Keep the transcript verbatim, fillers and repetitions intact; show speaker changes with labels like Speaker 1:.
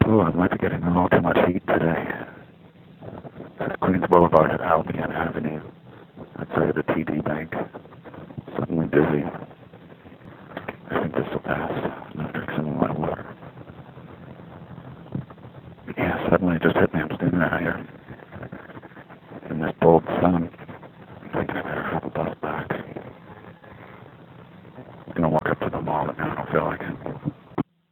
Speaker 1: Oh, I might be getting a little too much heat today. It's at Queens Boulevard at Albion Avenue, outside of the T D Bank.